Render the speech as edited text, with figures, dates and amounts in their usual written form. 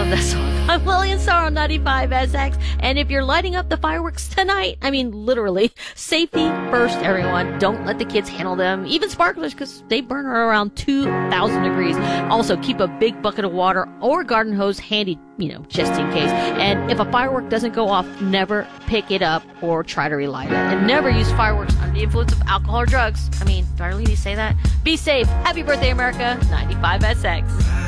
love that song. I'm Lillian Starr on 95SX. And if you're lighting up the fireworks tonight, I mean, literally, safety first, everyone. Don't let the kids handle them, even sparklers, because they burn around 2,000 degrees. Also, keep a big bucket of water or garden hose handy, just in case. And if a firework doesn't go off, never pick it up or try to relight it. And never use fireworks under the influence of alcohol or drugs. I mean, do I really need to say that? Be safe. Happy birthday, America. 95SX.